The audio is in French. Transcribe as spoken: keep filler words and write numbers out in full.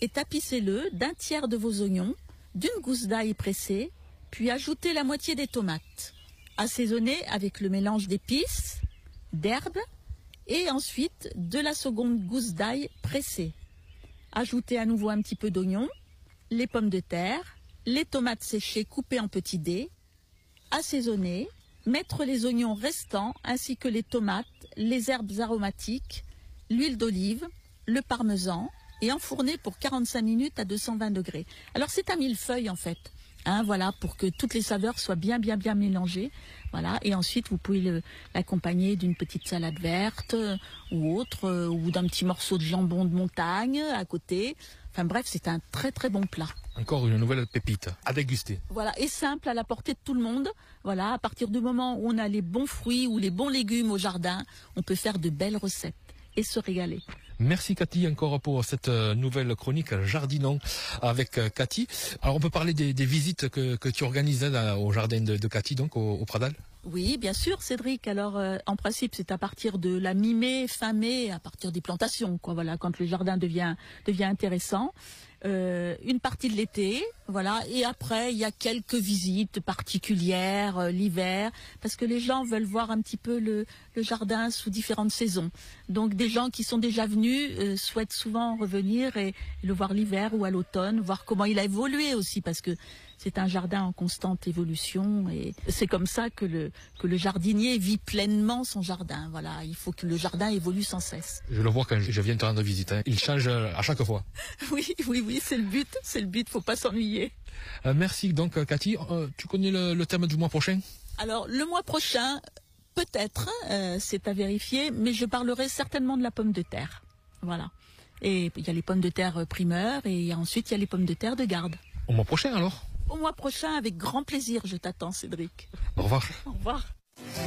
et tapissez-le d'un tiers de vos oignons, d'une gousse d'ail pressée, puis ajoutez la moitié des tomates. Assaisonnez avec le mélange d'épices, d'herbes et ensuite de la seconde gousse d'ail pressée. Ajoutez à nouveau un petit peu d'oignon, les pommes de terre, les tomates séchées coupées en petits dés, assaisonner, mettre les oignons restants ainsi que les tomates, les herbes aromatiques, l'huile d'olive, le parmesan et enfourner pour quarante-cinq minutes à deux cent vingt degrés. Alors c'est un millefeuille en fait, hein, voilà, pour que toutes les saveurs soient bien bien bien mélangées. Voilà, et ensuite vous pouvez l'accompagner d'une petite salade verte euh, ou autre, euh, ou d'un petit morceau de jambon de montagne à côté. Enfin bref, c'est un très très bon plat. Encore une nouvelle pépite à déguster. Voilà, et simple, à la portée de tout le monde. Voilà, à partir du moment où on a les bons fruits ou les bons légumes au jardin, on peut faire de belles recettes et se régaler. Merci Cathy encore pour cette nouvelle chronique Jardinons avec Cathy. Alors on peut parler des, des visites que, que tu organisais là, au jardin de, de Cathy, donc au, au Pradal? Oui, bien sûr, Cédric. Alors, euh, en principe, c'est à partir de la mi-mai, fin mai, à partir des plantations, quoi. Voilà, quand le jardin devient devient intéressant. Euh, une partie de l'été, voilà, et après il y a quelques visites particulières euh, l'hiver, parce que les gens veulent voir un petit peu le, le jardin sous différentes saisons. Donc des gens qui sont déjà venus euh, souhaitent souvent revenir et, et le voir l'hiver ou à l'automne, voir comment il a évolué aussi, parce que c'est un jardin en constante évolution et c'est comme ça que le que le jardinier vit pleinement son jardin. Voilà, il faut que le jardin évolue sans cesse. Je le vois quand je viens te rendre visite, hein. Il change à chaque fois. Oui, oui, oui, c'est le but, c'est le but, faut pas s'ennuyer. Euh, merci donc Cathy. Euh, tu connais le, le thème du mois prochain? Alors le mois prochain, peut-être, euh, c'est à vérifier, mais je parlerai certainement de la pomme de terre. Voilà. Et il y a les pommes de terre primeurs et ensuite il y a les pommes de terre de garde. Au mois prochain alors? Au mois prochain, avec grand plaisir, je t'attends, Cédric. Au revoir. Au revoir.